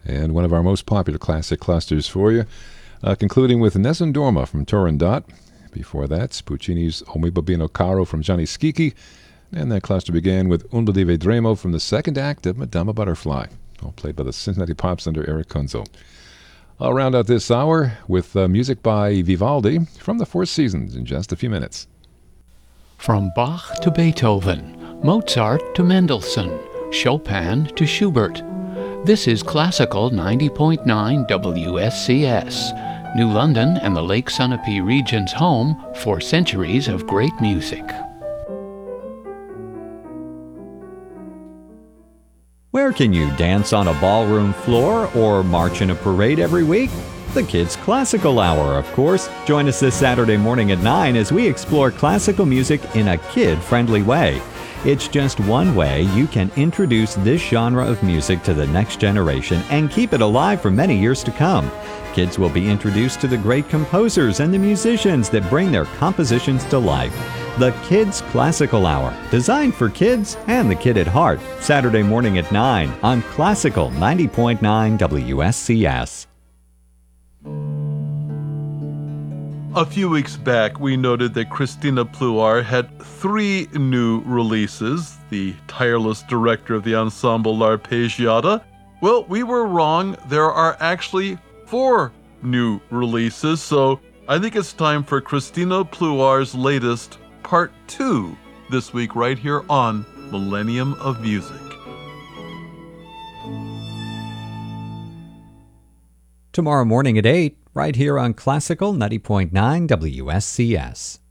and one of our most popular classic clusters for you, concluding with Nessun Dorma from Turandot. Before that, Puccini's O mi bambino caro from Gianni Schicchi, and that cluster began with Un bel di vedremo from the second act of Madama Butterfly, all played by the Cincinnati Pops under Eric Kunzel. I'll round out this hour with music by Vivaldi from the Four Seasons in just a few minutes. From Bach to Beethoven, Mozart to Mendelssohn, Chopin to Schubert. This is Classical 90.9 WSCS, New London and the Lake Sunapee region's home for centuries of great music. Where can you dance on a ballroom floor or march in a parade every week? The Kids Classical Hour, of course. Join us this Saturday morning at 9 as we explore classical music in a kid-friendly way. It's just one way you can introduce this genre of music to the next generation and keep it alive for many years to come. Kids will be introduced to the great composers and the musicians that bring their compositions to life. The Kids Classical Hour, designed for kids and the kid at heart. Saturday morning at 9 on Classical 90.9 WSCS. A few weeks back, we noted that Christina Pluar had 3 new releases, the tireless director of the ensemble L'Arpeggiata. Well, we were wrong. There are actually 4 new releases, so I think it's time for Christina Pluar's latest, Part 2, this week right here on Millennium of Music. Tomorrow morning at 8, right here on Classical 90.9 WSCS.